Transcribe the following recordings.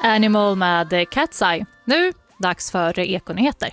Animal med Cat's Eye. Nu, dags för Ekonyheter.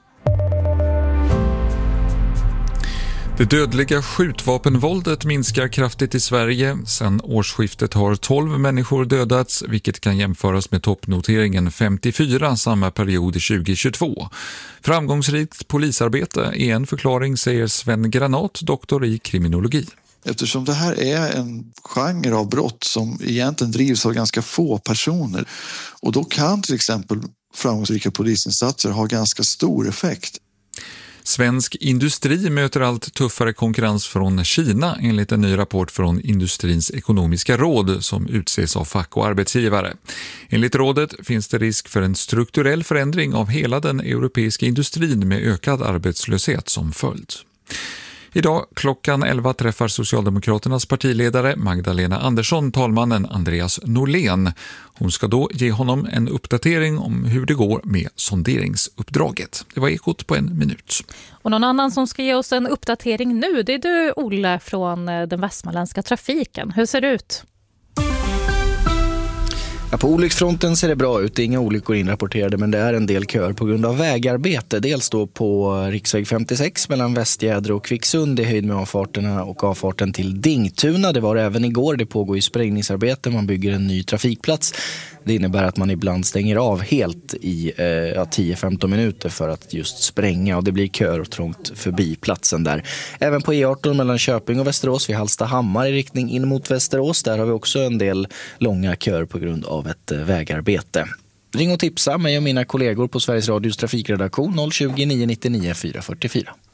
Det dödliga skjutvapenvåldet minskar kraftigt i Sverige. Sedan årsskiftet har 12 människor dödats, vilket kan jämföras med toppnoteringen 54 samma period 2022. Framgångsrikt polisarbete är en förklaring, säger Sven Granat, doktor i kriminologi. Eftersom det här är en genre av brott som egentligen drivs av ganska få personer. Och då kan till exempel framgångsrika polisinsatser ha ganska stor effekt. Svensk industri möter allt tuffare konkurrens från Kina enligt en ny rapport från Industrins ekonomiska råd som utses av fack och arbetsgivare. Enligt rådet finns det risk för en strukturell förändring av hela den europeiska industrin med ökad arbetslöshet som följd. Idag klockan 11 träffar Socialdemokraternas partiledare Magdalena Andersson talmannen Andreas Norlén. Hon ska då ge honom en uppdatering om hur det går med sonderingsuppdraget. Det var Ekot på en minut. Och någon annan som ska ge oss en uppdatering nu, det är du, Olle, från den västmanländska trafiken. Hur ser det ut? Ja, på olycksfronten ser det bra ut. Inga olyckor inrapporterade, men det är en del kör på grund av vägarbete. Dels då på riksväg 56 mellan Västjädre och Kvicksund i höjd med avfarterna och avfarten till Dingtuna. Det var det även igår. Det pågår ju sprängningsarbete. Man bygger en ny trafikplats. Det innebär att man ibland stänger av helt i 10-15 minuter för att just spränga, och det blir kör och trångt förbi platsen där. Även på E18 mellan Köping och Västerås vid Hallstahammar i riktning in mot Västerås. Där har vi också en del långa kör på grund av ett vägarbete. Ring och tipsa mig och mina kollegor på Sveriges Radios trafikredaktion 020 999 444.